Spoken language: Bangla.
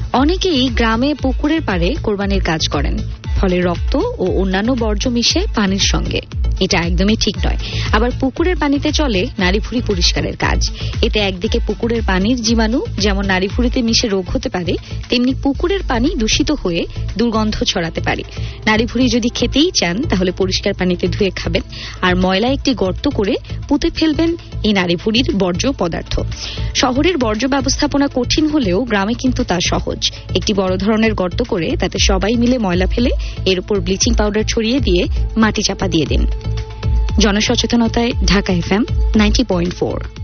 অনেকেই গ্রামে পুকুরের পাড়ে কোরবানির কাজ করেন, ফলে রক্ত ও অন্যান্য বর্জ্য মিশে পানির সঙ্গে। এটা একদমই ঠিক নয়। আবার পুকুরের পানিতে চলে নাড়িভুঁড়ি পরিষ্কারের কাজ। এতে একদিকে পুকুরের পানির জীবাণু যেমন নাড়িভুঁড়িতে মিশে রোগ হতে পারে, তেমনি পুকুরের পানি দূষিত হয়ে দুর্গন্ধ ছড়াতে পারে। নাড়িভুঁড়ি যদি খেতেই চান তাহলে পরিষ্কার পানিতে ধুয়ে খাবেন, আর ময়লা একটি গর্ত করে পুঁতে ফেলবেন এই নাড়িভুঁড়ির বর্জ্য পদার্থ। শহরের বর্জ্য ব্যবস্থাপনা কঠিন হলেও গ্রামে কিন্তু তা সহজ। একটি বড় ধরনের গর্ত করে তাতে সবাই মিলে ময়লা ফেলে এর উপর ব্লিচিং পাউডার ছড়িয়ে দিয়ে মাটি চাপা দিয়ে দিন। জনসচেতনতায় ঢাকা FM 90.4।